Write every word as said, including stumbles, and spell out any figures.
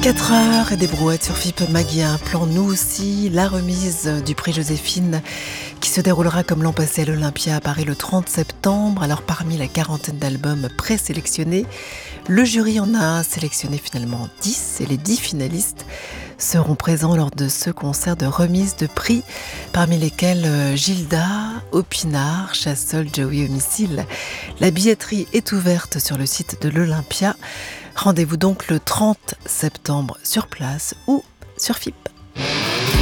quatre heures et des brouettes sur F I P Maggie a un plan, nous aussi. La remise du prix Joséphine qui se déroulera comme l'an passé à l'Olympia à Paris le trente septembre. Alors parmi la quarantaine d'albums présélectionnés, le jury en a sélectionné finalement dix et les dix finalistes seront présents lors de ce concert de remise de prix, parmi lesquels Gilda, Opinard, Chassol, Joey Homicile. La billetterie est ouverte sur le site de l'Olympia. Rendez-vous donc le trente septembre sur place ou sur F I P.